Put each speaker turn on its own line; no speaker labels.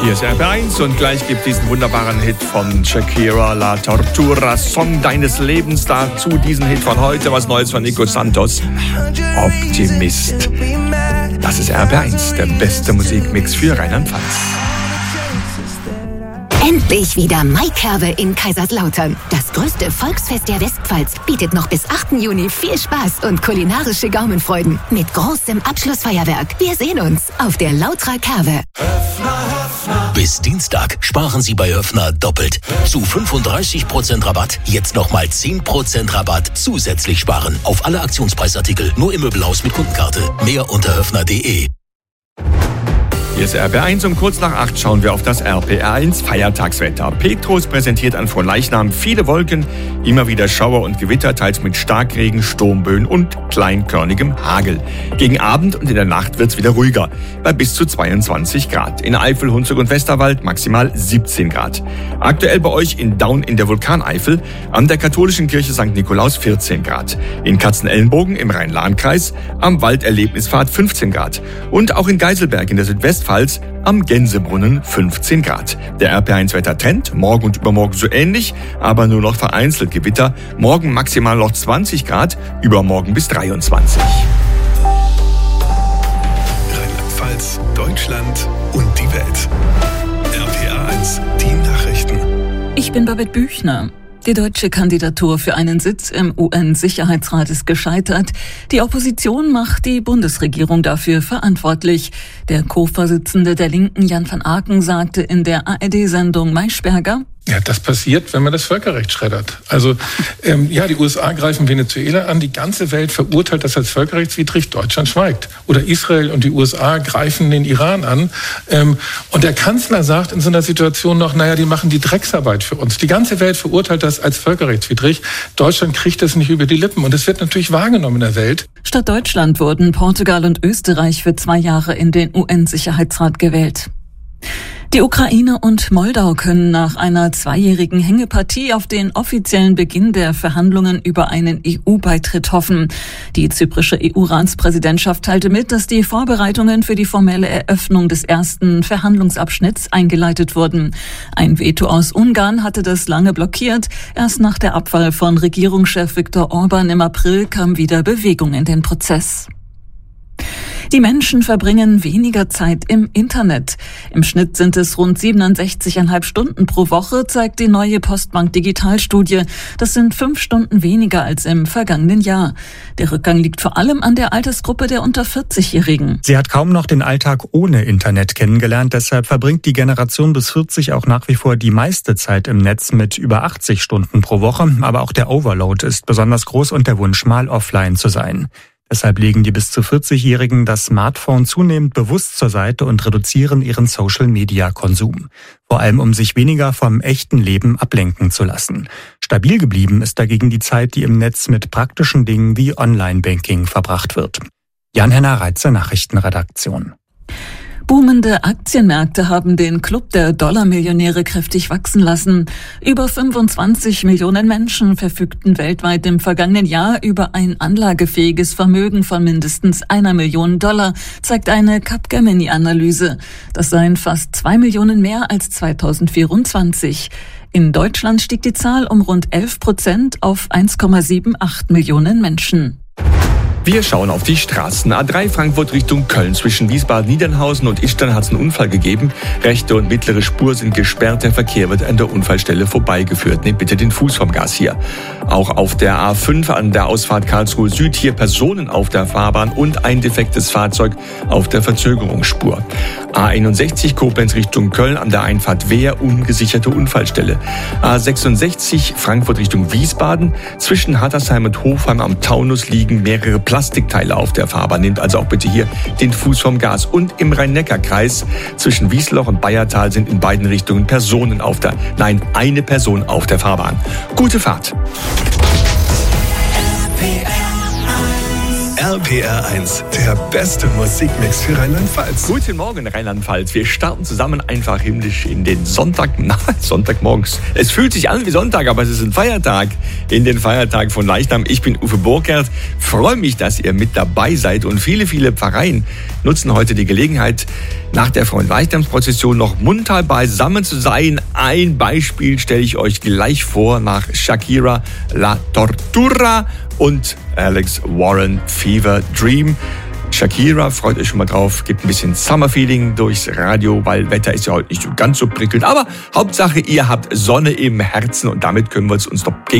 Hier ist RB1 und gleich gibt diesen wunderbaren Hit von Shakira, La Tortura, Song deines Lebens. Dazu diesen Hit von heute, was Neues von Nico Santos, Optimist. Das ist RB1, der beste Musikmix für Rheinland-Pfalz.
Endlich wieder Maikerwe in Kaiserslautern. Das größte Volksfest der Westpfalz bietet noch bis 8. Juni viel Spaß und kulinarische Gaumenfreuden mit großem Abschlussfeuerwerk. Wir sehen uns auf der Lautra Kerwe.
Bis Dienstag sparen Sie bei Höffner doppelt. Zu 35% Rabatt, jetzt nochmal 10% Rabatt zusätzlich sparen. Auf alle Aktionspreisartikel, nur im Möbelhaus mit Kundenkarte. Mehr unter höffner.de.
Hier ist RB1 um kurz nach 8 schauen wir auf das RPR1 Feiertagswetter. Petrus präsentiert an Fronleichnam viele Wolken, immer wieder Schauer und Gewitter, teils mit Starkregen, Sturmböen und kleinkörnigem Hagel. Gegen Abend und in der Nacht wird's wieder ruhiger, bei bis zu 22 Grad. In Eifel, Hunsrück und Westerwald maximal 17 Grad. Aktuell bei euch in Daun in der Vulkaneifel, an der katholischen Kirche St. Nikolaus 14 Grad. In Katzenelnbogen im Rhein-Lahn-Kreis, am Walderlebnispfad 15 Grad. Und auch in Geiselberg in der Südwestpfalz am Gänsebrunnen 15 Grad. Der RP1-Wettertrend, morgen und übermorgen so ähnlich, aber nur noch vereinzelt Gewitter. Morgen maximal noch 20 Grad, übermorgen bis 23.
Rheinland-Pfalz, Deutschland und die Welt. RPR1, die Nachrichten.
Ich bin Babette Büchner. Die deutsche Kandidatur für einen Sitz im UN-Sicherheitsrat ist gescheitert. Die Opposition macht die Bundesregierung dafür verantwortlich. Der Co-Vorsitzende der Linken, Jan van Aken, sagte in der ARD-Sendung Maischberger:
Ja, das passiert, wenn man das Völkerrecht schreddert. Also, die USA greifen Venezuela an, die ganze Welt verurteilt das als völkerrechtswidrig, Deutschland schweigt. Oder Israel und die USA greifen den Iran an. Und der Kanzler sagt in so einer Situation noch, die machen die Drecksarbeit für uns. Die ganze Welt verurteilt das als völkerrechtswidrig. Deutschland kriegt das nicht über die Lippen. Und es wird natürlich wahrgenommen in der Welt.
Statt Deutschland wurden Portugal und Österreich für 2 Jahre in den UN-Sicherheitsrat gewählt. Die Ukraine und Moldau können nach einer 2-jährigen Hängepartie auf den offiziellen Beginn der Verhandlungen über einen EU-Beitritt hoffen. Die zyprische EU-Ratspräsidentschaft teilte mit, dass die Vorbereitungen für die formelle Eröffnung des ersten Verhandlungsabschnitts eingeleitet wurden. Ein Veto aus Ungarn hatte das lange blockiert. Erst nach der Abwahl von Regierungschef Viktor Orban im April kam wieder Bewegung in den Prozess. Die Menschen verbringen weniger Zeit im Internet. Im Schnitt sind es rund 67,5 Stunden pro Woche, zeigt die neue Postbank Digitalstudie. Das sind 5 Stunden weniger als im vergangenen Jahr. Der Rückgang liegt vor allem an der Altersgruppe der unter 40-Jährigen.
Sie hat kaum noch den Alltag ohne Internet kennengelernt. Deshalb verbringt die Generation bis 40 auch nach wie vor die meiste Zeit im Netz mit über 80 Stunden pro Woche. Aber auch der Overload ist besonders groß und der Wunsch, mal offline zu sein. Deshalb legen die bis zu 40-Jährigen das Smartphone zunehmend bewusst zur Seite und reduzieren ihren Social-Media-Konsum. Vor allem, um sich weniger vom echten Leben ablenken zu lassen. Stabil geblieben ist dagegen die Zeit, die im Netz mit praktischen Dingen wie Online-Banking verbracht wird. Jan-Henner Reitze, Nachrichtenredaktion.
Boomende Aktienmärkte haben den Club der Dollarmillionäre kräftig wachsen lassen. Über 25 Millionen Menschen verfügten weltweit im vergangenen Jahr über ein anlagefähiges Vermögen von mindestens $1 Million, zeigt eine Capgemini-Analyse. Das seien fast 2 Millionen mehr als 2024. In Deutschland stieg die Zahl um rund 11% auf 1,78 Millionen Menschen.
Wir schauen auf die Straßen. A3 Frankfurt Richtung Köln. Zwischen Wiesbaden-Niedernhausen und Ischgl hat es einen Unfall gegeben. Rechte und mittlere Spur sind gesperrt. Der Verkehr wird an der Unfallstelle vorbeigeführt. Nehmt bitte den Fuß vom Gas hier. Auch auf der A5 an der Ausfahrt Karlsruhe Süd hier Personen auf der Fahrbahn und ein defektes Fahrzeug auf der Verzögerungsspur. A61 Koblenz Richtung Köln an der Einfahrt Wehr ungesicherte Unfallstelle. A66 Frankfurt Richtung Wiesbaden. Zwischen Hattersheim und Hofheim am Taunus liegen mehrere Plastikteile auf der Fahrbahn. Nehmt also auch bitte hier den Fuß vom Gas. Und im Rhein-Neckar-Kreis zwischen Wiesloch und Bayertal sind in beiden Richtungen eine Person auf der Fahrbahn. Gute Fahrt.
RPR RPR 1, der beste Musikmix für Rheinland-Pfalz.
Guten Morgen, Rheinland-Pfalz. Wir starten zusammen einfach himmlisch in den Sonntagmorgens. Es fühlt sich an wie Sonntag, aber es ist ein Feiertag. In den Feiertag von Leichnam. Ich bin Uwe Burkert. Freue mich, dass ihr mit dabei seid. Und viele Pfarreien nutzen heute die Gelegenheit, nach der Fronleichnamsprozession noch munter beisammen zu sein. Ein Beispiel stelle ich euch gleich vor nach Shakira, La Tortura und Alex Warren, Fever Dream. Shakira, freut euch schon mal drauf, gibt ein bisschen Summer-Feeling durchs Radio, weil Wetter ist ja heute nicht so ganz so prickelnd. Aber Hauptsache, ihr habt Sonne im Herzen und damit können wir uns doch